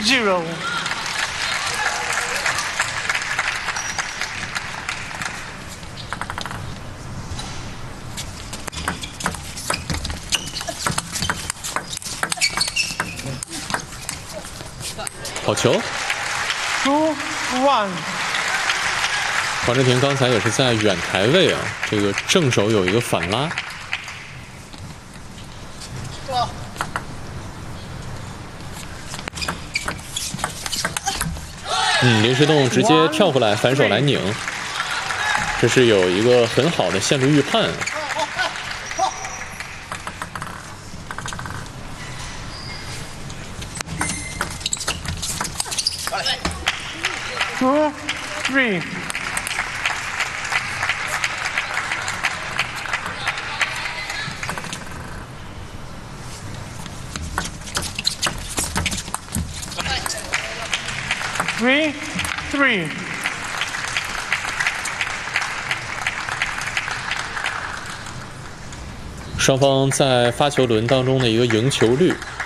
0. 好球 2-1. 黄志廷刚才也是在远台位啊，这个正手有一个反拉。林诗栋直接跳过来反手来拧，这是有一个很好的线路预判。 2-3. 3-3. 双方在发球轮当中的一个赢球率